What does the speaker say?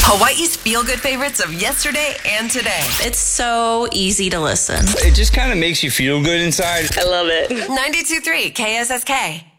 Hawaii's feel-good favorites of yesterday and today. It's so easy to listen. It just kind of makes you feel good inside. I love it. 92.3 KSSK.